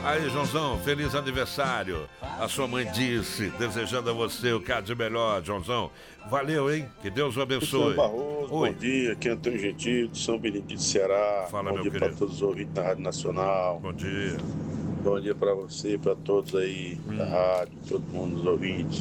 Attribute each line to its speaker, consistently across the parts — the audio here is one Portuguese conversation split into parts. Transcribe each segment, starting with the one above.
Speaker 1: Aí, Joãozão, feliz aniversário. A sua mãe disse, desejando a você o que há de melhor, Joãozão. Valeu, hein? Que Deus o abençoe.
Speaker 2: Barroso,
Speaker 1: Oi.
Speaker 2: bom dia. Aqui é Antônio Gentil, de São Benedito, Ceará.
Speaker 1: Fala,
Speaker 2: bom
Speaker 1: meu
Speaker 2: dia
Speaker 1: querido.
Speaker 2: para todos os ouvintes da Rádio Nacional.
Speaker 1: Bom dia.
Speaker 2: Bom dia para você e para todos aí da rádio, todo mundo, os ouvintes.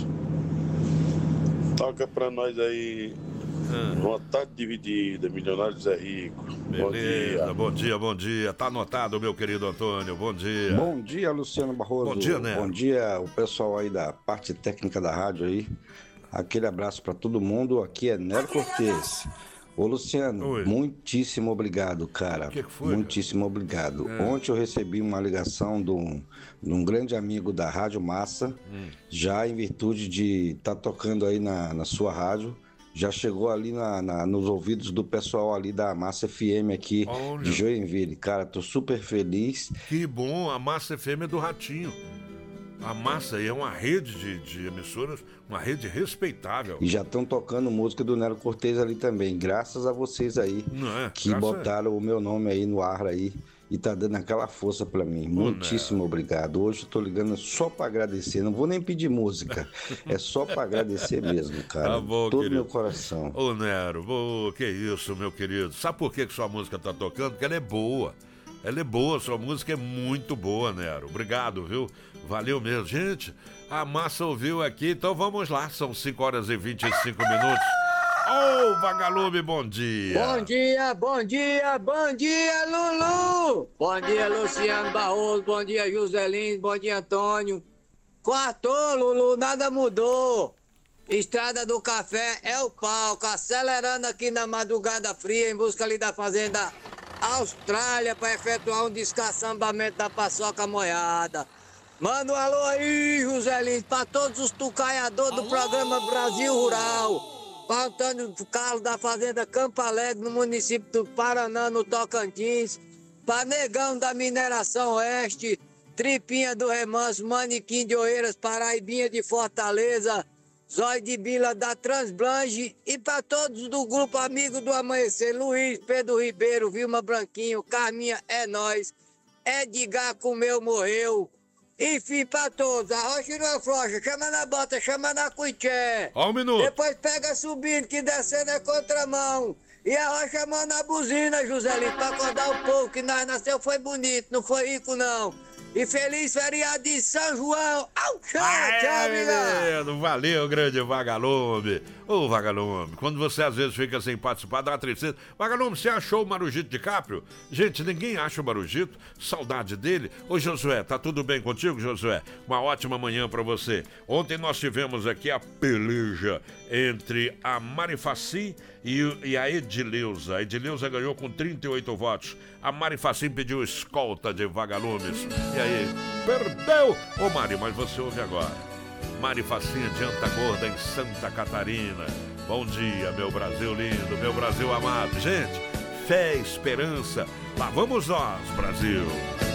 Speaker 2: Toca para nós aí, Vontade Dividida, Milionário Zé Rico.
Speaker 1: Beleza, bom dia. Tá anotado, meu querido Antônio, bom dia.
Speaker 3: Bom dia, Luciano Barroso.
Speaker 1: Bom dia, Nero.
Speaker 3: Bom dia, o pessoal aí da parte técnica da rádio aí. Aquele abraço para todo mundo. Aqui é Nero Cortez. Ô, Luciano,
Speaker 1: Oi.
Speaker 3: muitíssimo obrigado, cara.
Speaker 1: O que foi,
Speaker 3: muitíssimo obrigado. Ontem eu recebi uma ligação de um grande amigo da Rádio Massa, já em virtude de estar tocando aí na sua rádio. Já chegou ali nos ouvidos do pessoal ali da Massa FM aqui.
Speaker 1: Olha.
Speaker 3: De Joinville. Cara, tô super feliz.
Speaker 1: Que bom, a Massa FM é do Ratinho. A Massa é uma rede de emissoras, uma rede respeitável.
Speaker 3: E já estão tocando música do Nero Cortez ali também, graças a vocês aí, que botaram o meu nome aí no ar aí e tá dando aquela força pra mim. Muitíssimo obrigado. Hoje eu tô ligando só pra agradecer, não vou nem pedir música, é só pra agradecer mesmo, cara.
Speaker 1: Tá bom,
Speaker 3: todo
Speaker 1: querido.
Speaker 3: meu coração.
Speaker 1: Ô, Nero, que isso, meu querido. Sabe por que sua música tá tocando? Porque ela é boa. Ela é boa, sua música é muito boa, Nero. Obrigado, viu? Valeu mesmo. Gente, a Massa ouviu aqui, então vamos lá. São 5 horas e 25 minutos. Ô, Vagalume, bom dia.
Speaker 4: Bom dia, bom dia, bom dia, Lulu. Bom dia, Luciano Barroso. Bom dia, José Lins. Bom dia, Antônio. Quartou, Lulu, nada mudou. Estrada do Café é o palco, acelerando aqui na madrugada fria em busca ali da fazenda Austrália para efetuar um descaçambamento da paçoca moiada. Manda um alô aí, José Lins, para todos os tucaiadores do programa Brasil Rural. Para Antônio Carlos da fazenda Campo Alegre, no município do Paraná, no Tocantins. Para Negão da Mineração Oeste, Tripinha do Remanso, Manequim de Oeiras, Paraibinha de Fortaleza, Zói de Bila da Transblanche e para todos do grupo Amigo do Amanhecer, Luiz, Pedro Ribeiro, Vilma Branquinho, Carminha, é nóis, Edgar comeu, morreu, enfim, para todos, a rocha não afrouxa, chama na bota, chama na cuiché.
Speaker 1: Ó, um minuto.
Speaker 4: Depois pega subindo, que descendo é contramão. E a rocha manda a buzina, Joselito, pra acordar o povo, que nós nasceu foi bonito, não foi rico não. E feliz feriado de São João. Au, tchau, amiga.
Speaker 1: Valeu, grande Vagalume. Ô, Vagalume, quando você às vezes fica sem participar, dá uma tristeza. Vagalume, você achou o Marujito DiCaprio? Gente, ninguém acha o Marujito. Saudade dele. Ô, Josué, tá tudo bem contigo, Josué? Uma ótima manhã pra você. Ontem nós tivemos aqui a peleja entre a Mari Facim e a Edileuza. A Edileuza ganhou com 38 votos. A Mari Facim pediu escolta de Vagalumes. E aí, perdeu! Ô, Mari, mas você ouve agora. Mari Facinha de Antagorda, em Santa Catarina. Bom dia, meu Brasil lindo, meu Brasil amado. Gente, fé, esperança. Lá vamos nós, Brasil.